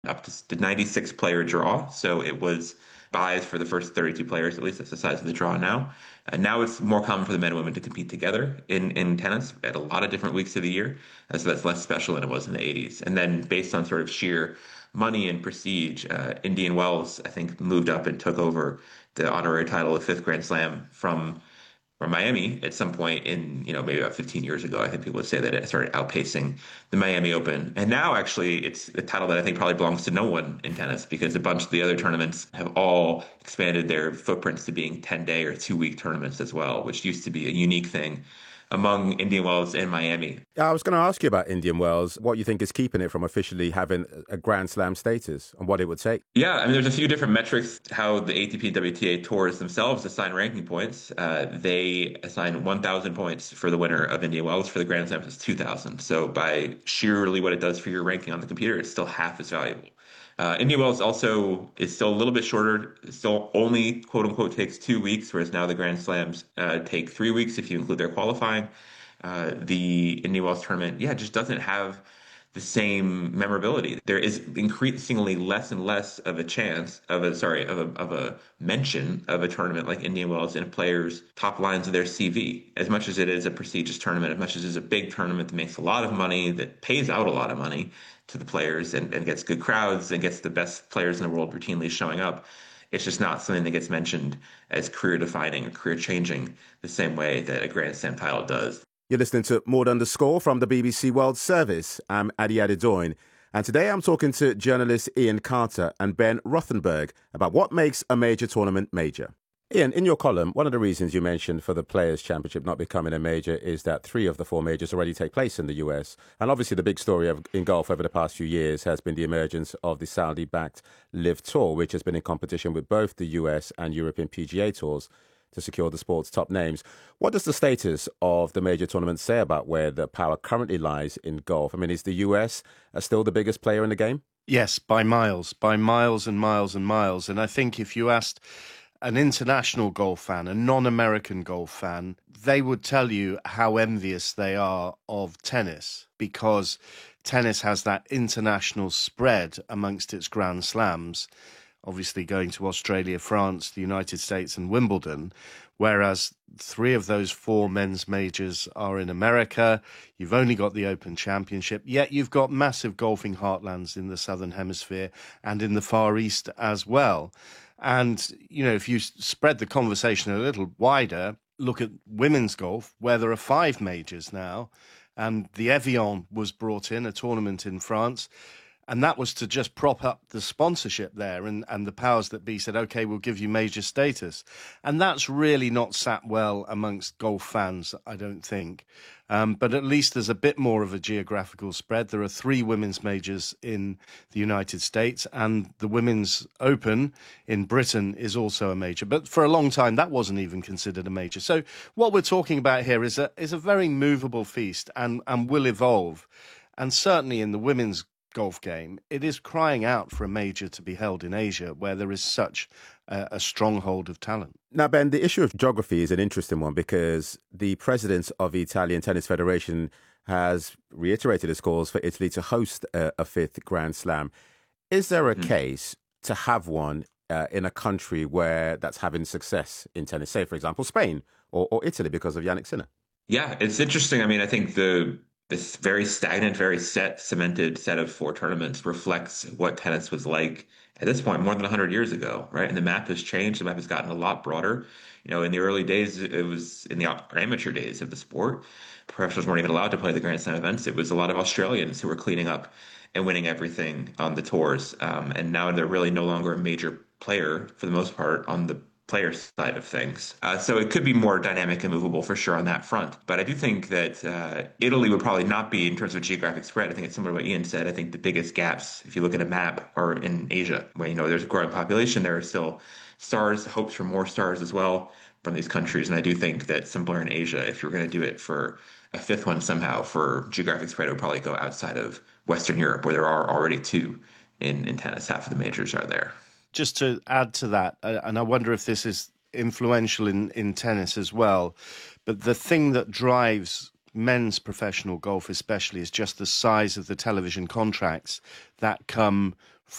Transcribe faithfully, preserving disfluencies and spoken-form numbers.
up to the ninety-six player draw. So it was buys for the first thirty-two players, at least that's the size of the draw now. And now it's more common for the men and women to compete together in, in tennis at a lot of different weeks of the year. And so that's less special than it was in the eighties. And then based on sort of sheer money and prestige, uh, Indian Wells, I think, moved up and took over the honorary title of fifth Grand Slam from from Miami at some point in, you know, maybe about fifteen years ago. I think people would say that it started outpacing the Miami Open. And now actually it's a title that I think probably belongs to no one in tennis because a bunch of the other tournaments have all expanded their footprints to being ten day or two week tournaments as well, which used to be a unique thing among Indian Wells and Miami. I was going to ask you about Indian Wells, what you think is keeping it from officially having a Grand Slam status and what it would take. Yeah, I mean, there's a few different metrics how the A T P and W T A tours themselves assign ranking points. Uh, they assign one thousand points for the winner of Indian Wells. For the Grand Slams, it's two thousand. So by sheerly what it does for your ranking on the computer, it's still half as valuable. Uh, Indian Wells also is still a little bit shorter. It still only quote unquote takes two weeks, whereas now the Grand Slams uh, take three weeks if you include their qualifying. Uh, the Indian Wells tournament, yeah, just doesn't have the same memorability. There is increasingly less and less of a chance of a sorry of a of a mention of a tournament like Indian Wells in a player's top lines of their C V. As much as it is a prestigious tournament, as much as it is a big tournament that makes a lot of money, that pays out a lot of money to the players and, and gets good crowds and gets the best players in the world routinely showing up. It's just not something that gets mentioned as career defining or career changing the same way that a Grand Slam title does. You're listening to More Than the Score from the B B C World Service. I'm Adi Adedoyin, and today I'm talking to journalists Ian Carter and Ben Rothenberg about what makes a major tournament major. Ian, in your column, one of the reasons you mentioned for the Players' Championship not becoming a major is that three of the four majors already take place in the U S. And obviously the big story of, in golf over the past few years has been the emergence of the Saudi-backed Live Tour, which has been in competition with both the U S and European P G A tours to secure the sport's top names. What does the status of the major tournaments say about where the power currently lies in golf? I mean, is the U S still the biggest player in the game? Yes, by miles, by miles and miles and miles. And I think if you asked an international golf fan, a non-American golf fan, they would tell you how envious they are of tennis because tennis has that international spread amongst its Grand Slams, obviously going to Australia, France, the United States and Wimbledon, whereas three of those four men's majors are in America. You've only got the Open Championship, yet you've got massive golfing heartlands in the Southern Hemisphere and in the Far East as well. And, you know, if you spread the conversation a little wider, look at women's golf, where there are five majors now, and the Evian was brought in, a tournament in France, and that was to just prop up the sponsorship there, and, and the powers that be said, OK, we'll give you major status. And that's really not sat well amongst golf fans, I don't think. Um, but at least there's a bit more of a geographical spread. There are three women's majors in the United States, and the Women's Open in Britain is also a major. But for a long time, that wasn't even considered a major. So what we're talking about here is a, is a very movable feast and, and will evolve. And certainly in the women's golf game, it is crying out for a major to be held in Asia, where there is such a, a stronghold of talent. Now, Ben, the issue of geography is an interesting one because the president of the Italian Tennis Federation has reiterated his calls for Italy to host a, a fifth Grand Slam. Is there a mm. case to have one uh, in a country where that's having success in tennis, say, for example, Spain or, or Italy because of Yannick Sinner? Yeah, it's interesting. I mean, I think the this very stagnant, very set, cemented set of four tournaments reflects what tennis was like at this point more than one hundred years ago, right? And the map has changed. The map has gotten a lot broader. You know, in the early days, it was in the amateur days of the sport, professionals weren't even allowed to play the Grand Slam events. It was a lot of Australians who were cleaning up and winning everything on the tours. Um, and now they're really no longer a major player, for the most part, on the player side of things. Uh, so it could be more dynamic and movable for sure on that front. But I do think that uh, Italy would probably not be in terms of geographic spread. I think it's similar to what Ian said. I think the biggest gaps, if you look at a map, are in Asia, where, you know, there's a growing population. There are still stars, hopes for more stars as well from these countries. And I do think that similar in Asia, if you're going to do it for a fifth one somehow for geographic spread, it would probably go outside of Western Europe, where there are already two in, in tennis. Half of the majors are there. Just to add to that, uh, and I wonder if this is influential in, in tennis as well, but the thing that drives men's professional golf especially is just the size of the television contracts that come